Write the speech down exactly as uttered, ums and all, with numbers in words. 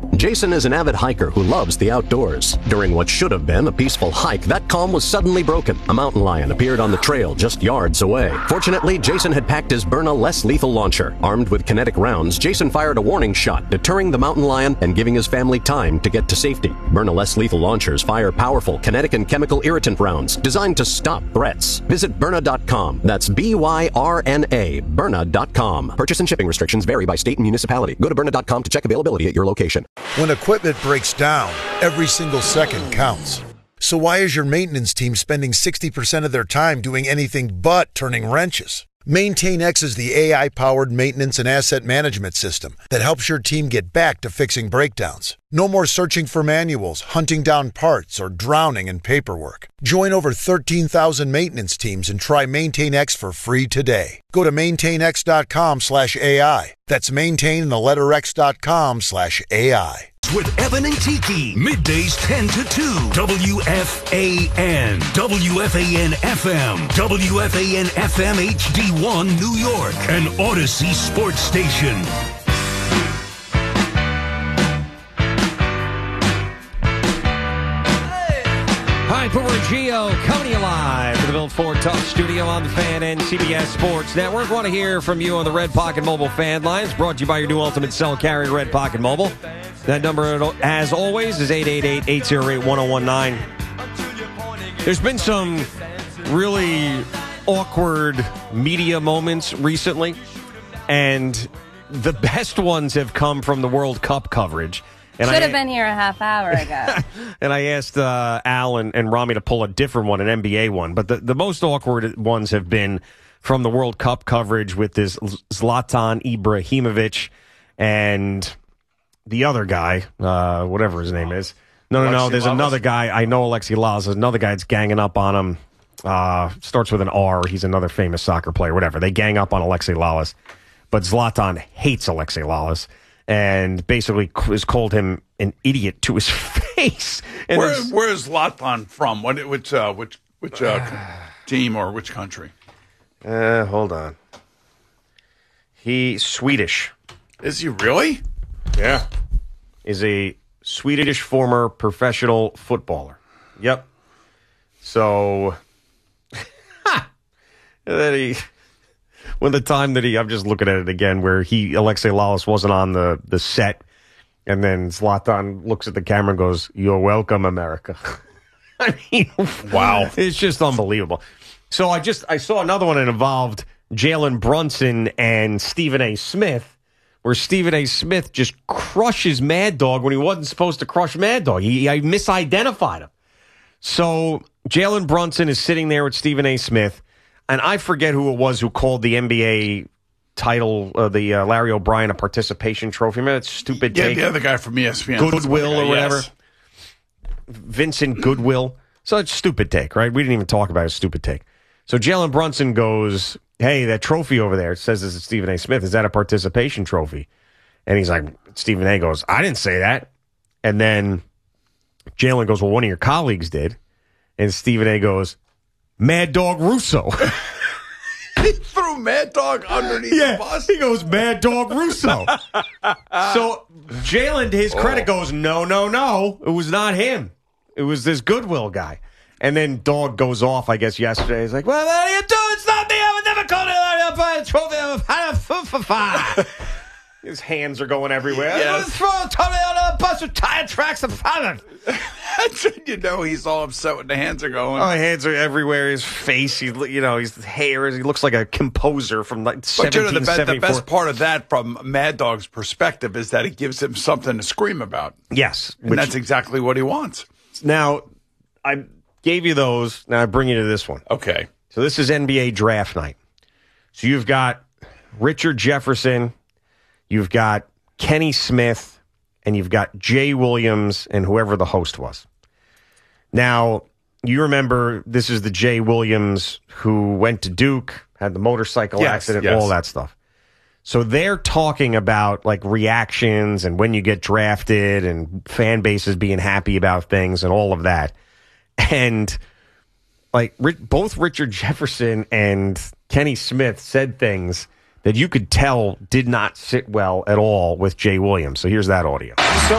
Jason is an avid hiker who loves the outdoors. During what should have been a peaceful hike, that calm was suddenly broken. A mountain lion appeared on the trail just yards away. Fortunately, Jason had packed his Byrna less lethal launcher. Armed with kinetic rounds, Jason fired a warning shot, deterring the mountain lion and giving his family time to get to safety. Byrna less lethal launchers fire powerful kinetic and chemical irritant rounds designed to stop threats. Visit Byrna dot com. That's B Y R N A, Byrna dot com. Purchase and shipping restrictions vary by state and municipality. Go to Byrna dot com to check availability at your location. When equipment breaks down, every single second counts. So why is your maintenance team spending sixty percent of their time doing anything but turning wrenches? MaintainX is the A I-powered maintenance and asset management system that helps your team get back to fixing breakdowns. No more searching for manuals, hunting down parts, or drowning in paperwork. Join over thirteen thousand maintenance teams and try MaintainX for free today. Go to maintainx.com slash AI. That's maintain the letter x.com slash AI. With Evan and Tiki, middays ten to two, W F A N, W F A N F M, W F A N F M H D one, New York, an Odyssey sports station. Hi, Boomer and Gio coming to you live from the Built Ford Tough Studio on the Fan and C B S Sports Network. Want to hear from you on the Red Pocket Mobile fan lines, brought to you by your new Ultimate Cell carrier, Red Pocket Mobile. That number, as always, is eight eight eight, eight oh eight, one oh one nine. There's been some really awkward media moments recently, and the best ones have come from the World Cup coverage. And Should I, have been here a half hour ago. And I asked uh, Al and, and Rami to pull a different one, an N B A one. But the, the most awkward ones have been from the World Cup coverage with this Zlatan Ibrahimovic and the other guy, uh, whatever his name is. No, no, no. There's Lalas? Another guy. I know Alexi Lalas. There's another guy that's ganging up on him. Uh, starts with an R. He's another famous soccer player, whatever. They gang up on Alexi Lalas. But Zlatan hates Alexi Lalas and basically has called him an idiot to his face. And Where, where is Zlatan from? What, which uh, which which uh, team or which country? Uh, hold on. He's Swedish. Is he really? Yeah. Is a Swedish former professional footballer. Yep. So, and then he, when the time that he, I'm just looking at it again, where he, Alexei Lalas wasn't on the, the set, and then Zlatan looks at the camera and goes, "You're welcome, America." I mean, wow. It's just unbelievable. So I just, I saw another one that involved Jalen Brunson and Stephen A. Smith, where Stephen A. Smith just crushes Mad Dog when he wasn't supposed to crush Mad Dog. He, he misidentified him. So Jalen Brunson is sitting there with Stephen A. Smith, and I forget who it was who called the N B A title, uh, the uh, Larry O'Brien, a participation trophy. Remember that stupid yeah, take? the other guy from E S P N. Goodwill or whatever. Yes. Vincent Goodwill. So it's stupid take, right? We didn't even talk about his stupid take. So Jalen Brunson goes, "Hey, that trophy over there, it says this is Stephen A. Smith. Is that a participation trophy?" And he's like, Stephen A. goes, "I didn't say that." And then Jalen goes, "Well, one of your colleagues did." And Stephen A. goes, "Mad Dog Russo." He threw Mad Dog underneath yeah, the bus? He goes, "Mad Dog Russo." So Jalen, to his credit, oh. goes, no, no, no. It was not him. It was this Goodwill guy. And then Dog goes off, I guess, yesterday. He's like, "Well, what are you doing? It's not me. I would never call it a trophy of a His hands are going everywhere. Yes. Throw Tony on a bus with tire tracks and fire. That's when you know he's all upset when the hands are going. Oh, hands are everywhere. His face, he, you know, his hair, he looks like a composer from like seventeen seventy-four. But you know, the, the best part of that, from Mad Dog's perspective, is that it gives him something to scream about. Yes. And which, that's exactly what he wants. Now, I gave you those. Now I bring you to this one. Okay. So this is N B A draft night. So you've got Richard Jefferson, you've got Kenny Smith, and you've got Jay Williams and whoever the host was. Now, you remember this is the Jay Williams who went to Duke, had the motorcycle yes, accident, yes. all that stuff. So they're talking about like reactions and when you get drafted and fan bases being happy about things and all of that. And like both Richard Jefferson and Kenny Smith said things that you could tell did not sit well at all with Jay Williams. So here's that audio. So